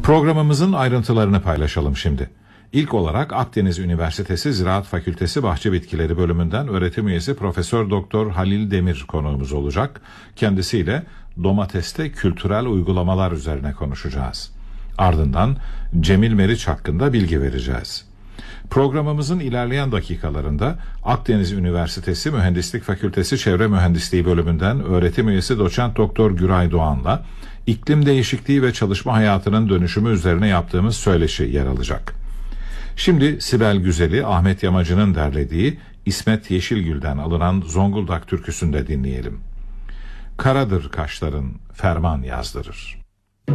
Programımızın ayrıntılarını paylaşalım şimdi. İlk olarak Akdeniz Üniversitesi Ziraat Fakültesi Bahçe Bitkileri bölümünden öğretim üyesi Profesör Doktor Halil Demir konuğumuz olacak. Kendisiyle domateste kültürel uygulamalar üzerine konuşacağız. Ardından Cemil Meriç hakkında bilgi vereceğiz. Programımızın ilerleyen dakikalarında Akdeniz Üniversitesi Mühendislik Fakültesi Çevre Mühendisliği bölümünden öğretim üyesi Doçent Doktor Güray Doğan'la iklim değişikliği ve çalışma hayatının dönüşümü üzerine yaptığımız söyleşi yer alacak. Şimdi Sibel Güzel'i Ahmet Yamacı'nın derlediği İsmet Yeşilgül'den alınan Zonguldak türküsünde dinleyelim. Karadır kaşların ferman yazdırır.